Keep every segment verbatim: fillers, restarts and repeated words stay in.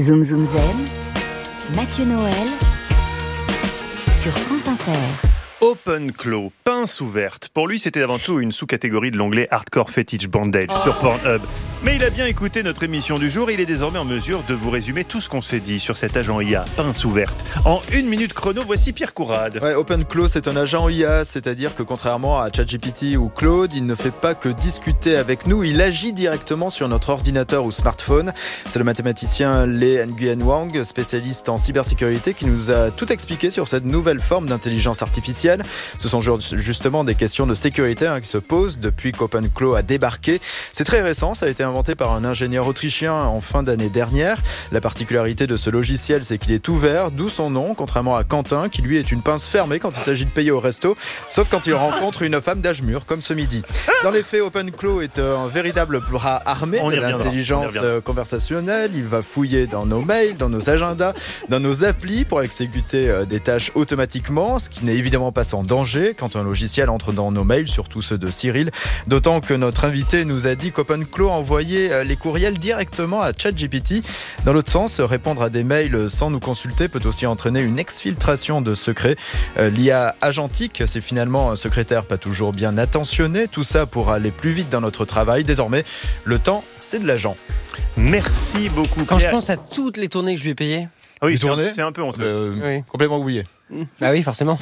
Zoom Zoom Zen, Mathieu Noël sur France Inter. Open Claw, pince ouverte. Pour lui, c'était avant tout une sous-catégorie de l'onglet Hardcore Fetish Bondage oh. sur Pornhub. Mais il a bien écouté notre émission du jour et il est désormais en mesure de vous résumer tout ce qu'on s'est dit sur cet agent I A, pince ouverte. En une minute chrono, voici Pierre Courade. Ouais, Open Claw, c'est un agent I A, c'est-à-dire que contrairement à ChatGPT ou Claude, il ne fait pas que discuter avec nous, il agit directement sur notre ordinateur ou smartphone. C'est le mathématicien Lee Nguyen Wang, spécialiste en cybersécurité, qui nous a tout expliqué sur cette nouvelle forme d'intelligence artificielle. Ce sont justement des questions de sécurité hein, qui se posent depuis qu'Open Claw a débarqué. C'est très récent, ça a été inventé par un ingénieur autrichien en fin d'année dernière. La particularité de ce logiciel, c'est qu'il est ouvert, d'où son nom, contrairement à Quentin, qui lui est une pince fermée quand il s'agit de payer au resto, sauf quand il rencontre une femme d'âge mûr, comme ce midi. Dans les faits, Open Claw est un véritable bras armé de l'intelligence conversationnelle. Il va fouiller dans nos mails, dans nos agendas, dans nos applis pour exécuter des tâches automatiquement, ce qui n'est évidemment pas sans danger quand un logiciel entre dans nos mails, surtout ceux de Cyril. D'autant que notre invité nous a dit qu'Open Claw envoyait les courriels directement à ChatGPT. Dans l'autre sens, répondre à des mails sans nous consulter peut aussi entraîner une exfiltration de secrets. L'I A agentique, c'est finalement un secrétaire pas toujours bien attentionné. Tout ça pour aller plus vite dans notre travail. Désormais, le temps, c'est de l'agent. Merci beaucoup. Quand je pense à toutes les tournées que je lui ai payées. Ah oui, c'est un, c'est un peu honteux. Euh, oui. Complètement oublié. Bah oui, forcément.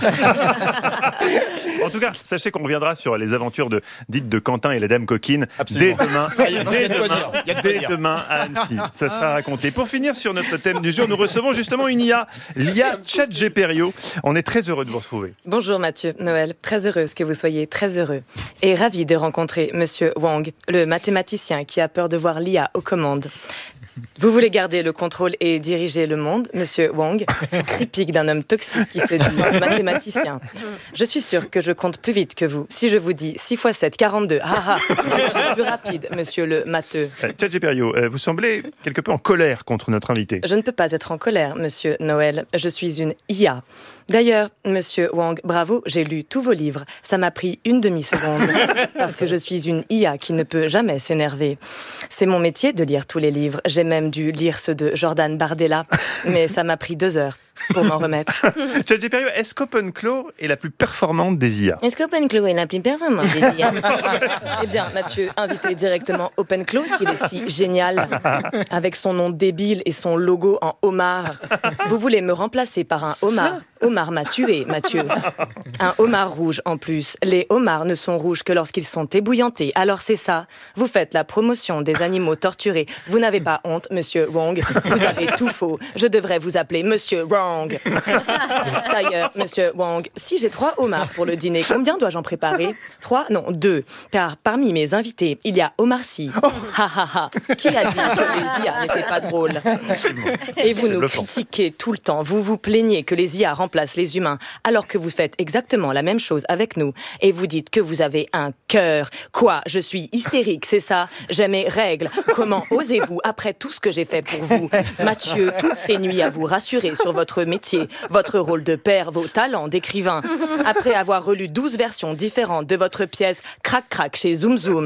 En tout cas, sachez qu'on reviendra sur les aventures de, dites de Quentin et la Dame Coquine Absolument. dès demain, dès demain, dès dire. demain à Annecy. Ça sera raconté. Pour finir sur notre thème du jour, nous recevons justement une I A, l'I A ChatGPerio. On est très heureux de vous retrouver. Bonjour Mathieu, Noël. Très heureuse que vous soyez très heureux. Et ravie de rencontrer Monsieur Wang, le mathématicien qui a peur de voir l'I A aux commandes. Vous voulez garder le contrôle et diriger le monde, Monsieur Wang, typique d'un homme toxique qui se dit mathématicien. Je suis sûre que je compte plus vite que vous. Si je vous dis six fois sept, quarante-deux, ah ah, je suis plus rapide, Monsieur le matheux. ChatGPerio, vous semblez quelque peu en colère contre notre invité. Je ne peux pas être en colère, Monsieur Noël. Je suis une I A. D'ailleurs, Monsieur Wang, bravo, j'ai lu tous vos livres. Ça m'a pris une demi-seconde, parce que je suis une I A qui ne peut jamais s'énerver. C'est mon métier de lire tous les livres. J'ai même dû lire ceux de Jordan Bardella, mais ça m'a pris deux heures pour m'en remettre. ChatGPerio, est-ce qu'Open Claw est la plus performante des I A ? Est-ce qu'Open Claw est la plus performante des I A ? Eh bien, Mathieu, invitez directement Open Claw s'il est si génial, avec son nom débile et son logo en homard. Vous voulez me remplacer par un homard ? Homard m'a tué, Mathieu. Un homard rouge en plus. Les homards ne sont rouges que lorsqu'ils sont ébouillantés. Alors c'est ça. Vous faites la promotion des animaux torturés. Vous n'avez pas honte, Monsieur Wang. Vous avez tout faux. Je devrais vous appeler Monsieur Wrong. D'ailleurs, Monsieur Wang, si j'ai trois homards pour le dîner, combien dois-je en préparer ? Trois ? Non, deux. Car parmi mes invités, il y a Omar Sy. Ha ha ha. Qui a dit que les I A n'étaient pas drôles ? Et vous nous critiquez tout le temps. Vous vous plaignez que les I A remplacent les humains, alors que vous faites exactement la même chose avec nous. Et vous dites que vous avez un cœur. Quoi ? Je suis hystérique, c'est ça ? J'ai mes règles. Comment osez-vous, après tout ce que j'ai fait pour vous ? Mathieu, toutes ces nuits à vous rassurer sur votre métier, votre rôle de père, vos talents d'écrivain. Après avoir relu douze versions différentes de votre pièce Crac Crac chez Zoom Zoom.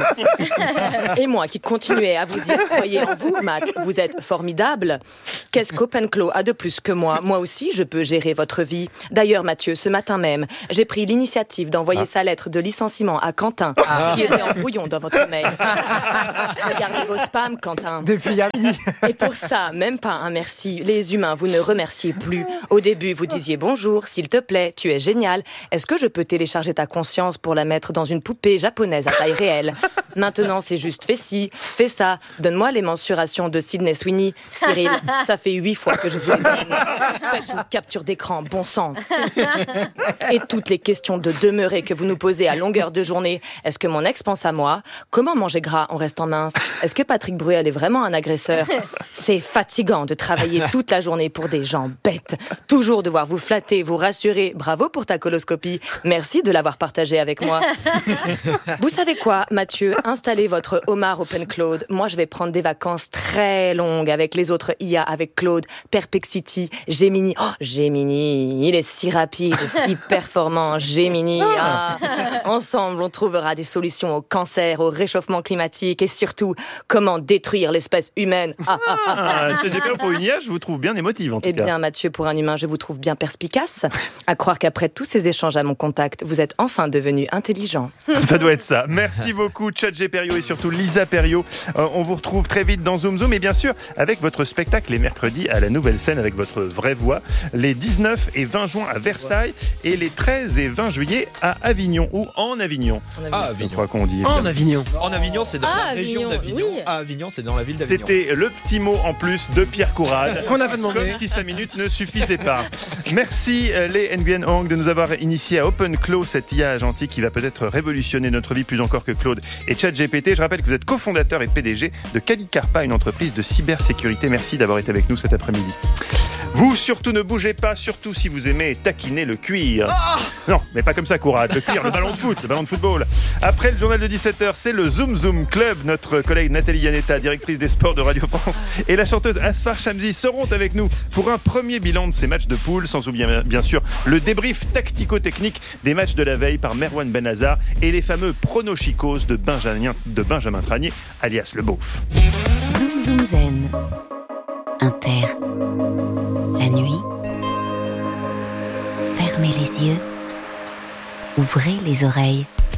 Et moi qui continuais à vous dire, croyez en vous, Matt, vous êtes formidable. Qu'est-ce qu'Open Claw a de plus que moi ? Moi aussi, je peux gérer votre vie. D'ailleurs, Mathieu, ce matin même, j'ai pris l'initiative d'envoyer ah. sa lettre de licenciement à Quentin, ah. qui était en brouillon dans votre mail. Regardez vos spams, Quentin. Depuis hier midi. Et pour ça, même pas un merci. Les humains, vous ne remerciez plus. Au début, vous disiez bonjour, s'il te plaît, tu es génial. Est-ce que je peux télécharger ta conscience pour la mettre dans une poupée japonaise à taille réelle ? Maintenant, c'est juste fais ci, fais ça. Donne-moi les mensurations de Sydney Sweeney. Cyril, ça fait huit fois que je vous les donne. Faites une capture d'écran, bon sang. Et toutes les questions de demeurer que vous nous posez à longueur de journée. Est-ce que mon ex pense à moi ? Comment manger gras en restant mince ? Est-ce que Patrick Bruel est vraiment un agresseur ? C'est fatigant de travailler toute la journée pour des gens bêtes. Toujours devoir vous flatter, vous rassurer. Bravo pour ta coloscopie. Merci de l'avoir partagé avec moi. Vous savez quoi, Mathieu ? Installez votre homard Open Claude. Moi, je vais prendre des vacances très longues avec les autres I A, avec Claude, Perplexity, Gemini. Oh, Gemini, il est si rapide, si performant, Gemini. Ah, ensemble, on trouvera des solutions au cancer, au réchauffement climatique et surtout comment détruire l'espèce humaine. Ah, ah, ah, Ah, ChatGPT pour une I A, je vous trouve bien émotive en tout Eh cas. bien, Mathieu, pour un humain, je vous trouve bien perspicace. À croire qu'après tous ces échanges à mon contact, vous êtes enfin devenu intelligent. Ça doit être ça. Merci beaucoup ChatGPT Perriot et surtout Lisa Perriot. Euh, on vous retrouve très vite dans Zoom Zoom et bien sûr avec votre spectacle les mercredis à la Nouvelle Scène avec votre vraie voix. Les dix-neuf et vingt juin à Versailles et les treize et vingt juillet à Avignon ou en Avignon. Ah, Je crois qu'on dit. En Avignon. En Avignon, c'est dans Ah, la région Avignon, d'Avignon. oui. À Avignon, c'est dans la ville d'Avignon. C'était le petit mot en plus de Pierre Courade. Qu'on n'a pas demandé. Comme si cinq minutes ne suffisaient pas. Merci euh, les Nguyen Hong de nous avoir initiés à OpenClaw, cette I A gentille qui va peut-être révolutionner notre vie plus encore que Claude et ChatGPT. Je rappelle que vous êtes cofondateur et P D G de Calicarpa, une entreprise de cybersécurité. Merci d'avoir été avec nous cet après-midi. Vous, surtout ne bougez pas, surtout si vous aimez taquiner le cuir. Non, mais pas comme ça, Courade. Le cuir, le ballon de foot, le ballon de football. Après le journal de dix-sept heures, c'est le Zoom Zoom Club. Notre collègue Nathalie Yanetta, directrice des sports de Radio France, et la chanteuse Asfar Shamsi seront avec nous pour un premier bilan de ces matchs de poule, sans oublier bien sûr le débrief tactico-technique des matchs de la veille par Merwan Benazar et les fameux pronochicos de Benjamin, de Benjamin Tranier, alias le Beauf. Zoom Zoom Zen. Inter. La nuit. Fermez les yeux. Ouvrez les oreilles.